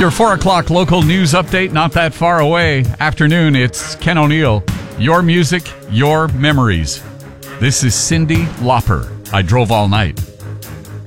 your 4 o'clock local news update, not that far away. Afternoon, it's Ken O'Neill. Your music, your memories. This is Cyndi Lauper. I drove all night.